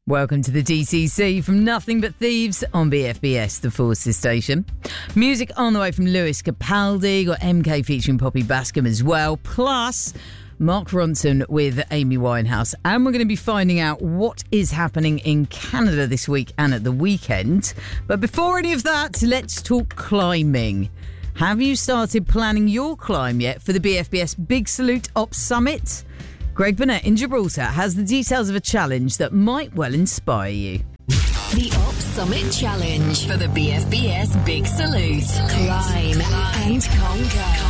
Welcome to the DCC from Nothing But Thieves on BFBS, the Forces station. Music on the way from Lewis Capaldi, got MK featuring Poppy Bascom as well, plus Mark Ronson with Amy Winehouse. And we're going to be finding out what is happening in Canada this week and at the weekend. But before any of that, let's talk climbing. Have you started planning your climb yet for the BFBS Big Salute Ops Summit? Greg Burnett in Gibraltar has the details of a challenge that might well inspire you. The Ops Summit Challenge for the BFBS Big Salute. Climb and conquer.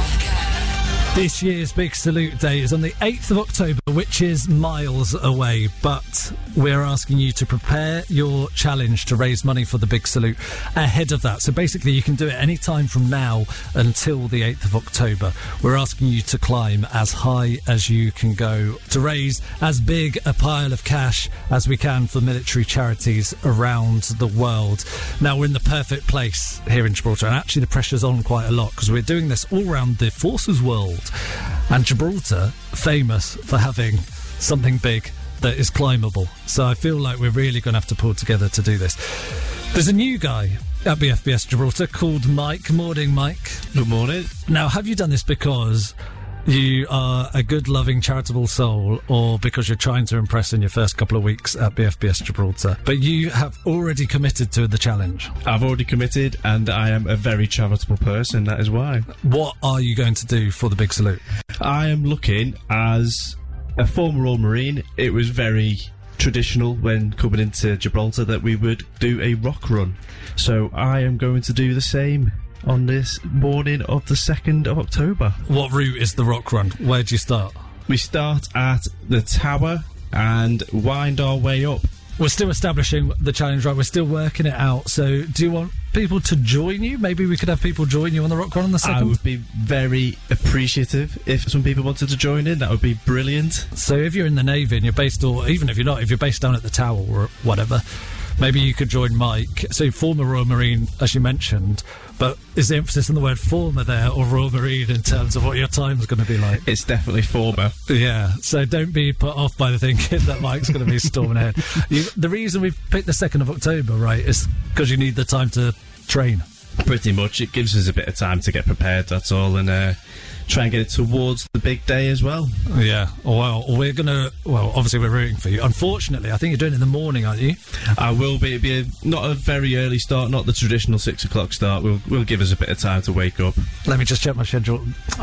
This year's Big Salute Day is on the 8th of October, which is miles away, but we're asking you to prepare your challenge to raise money for the Big Salute ahead of that. So basically you can do it any time from now until the 8th of October. We're asking you to climb as high as you can go to raise as big a pile of cash as we can for military charities around the world. Now, we're in the perfect place here in Gibraltar, and actually the pressure's on quite a lot because we're doing this all around the Forces world. And Gibraltar, famous for having something big that is climbable. So I feel like we're really going to have to pull together to do this. There's a new guy at BFBS Gibraltar called Mike. Morning, Mike. Good morning. Now, have you done this because you are a good, loving, charitable soul, or because you're trying to impress in your first couple of weeks at BFBS Gibraltar? But you have already committed to the challenge. I've already committed, and I am a very charitable person, that is why. What are you going to do for the Big Salute? I am looking, as a former Royal Marine, it was very traditional when coming into Gibraltar that we would do a rock run. So I am going to do the same on this morning of the 2nd of October. What route is the rock run? Where do you start? We start at the tower and wind our way up. We're still establishing the challenge, right? We're still working it out. So do you want people to join you? Maybe we could have people join you on the rock run on the 2nd? I would be very appreciative if some people wanted to join in. That would be brilliant. So if you're in the Navy and you're based, or even if you're not, if you're based down at the tower or whatever, maybe you could join Mike. So former Royal Marine, as you mentioned, but is the emphasis on the word former there, or Royal Marine in terms of what your time's going to be like? It's definitely former. Yeah, so don't be put off by the thinking that Mike's going to be storming ahead. The reason we've picked the 2nd of October, right, is because you need the time to train. Pretty much. It gives us a bit of time to get prepared, that's all, and try and get it towards the big day as well. Yeah, well, we're going to... Well, obviously we're rooting for you. Unfortunately, I think you're doing it in the morning, aren't you? I will be. It'll be not a very early start, not the traditional 6 o'clock start. Will give us a bit of time to wake up. Let me just check my schedule.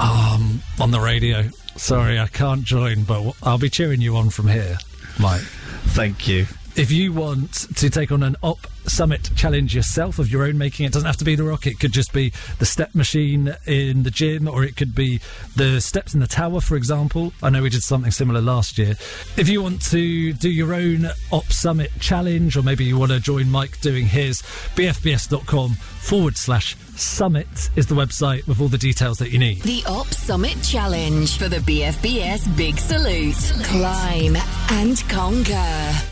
On the radio. Sorry, I can't join, but I'll be cheering you on from here, Mike. Thank you. If you want to take on an Op Summit challenge yourself of your own making, it doesn't have to be the rock. It could just be the step machine in the gym, or it could be the steps in the tower, for example. I know we did something similar last year. If you want to do your own Op Summit challenge, or maybe you want to join Mike doing his, bfbs.com/summit is the website with all the details that you need. The Ops Summit Challenge for the BFBS Big Salute. Climb and conquer.